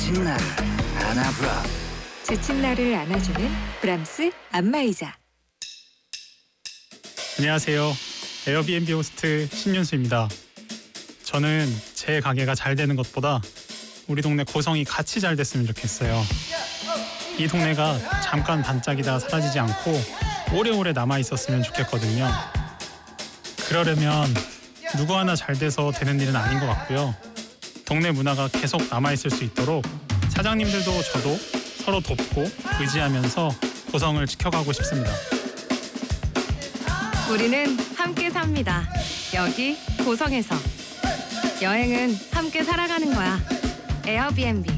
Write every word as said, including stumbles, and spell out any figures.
지친 나를 안아브라. 지친 나를 안아주는 브람스 안마의자. 안녕하세요. 에어비앤비 호스트 신윤수입니다. 저는 제 가게가 잘 되는 것보다 우리 동네 고성이 같이 잘 됐으면 좋겠어요. 이 동네가 잠깐 반짝이다 사라지지 않고 오래오래 남아있었으면 좋겠거든요. 그러려면 누구 하나 잘 돼서 되는 일은 아닌 것 같고요. 동네 문화가 계속 남아있을 수 있도록 사장님들도 저도 서로 돕고 의지하면서 고성을 지켜가고 싶습니다. 우리는 함께 삽니다. 여기 고성에서. 여행은 함께 살아가는 거야. 에어비앤비.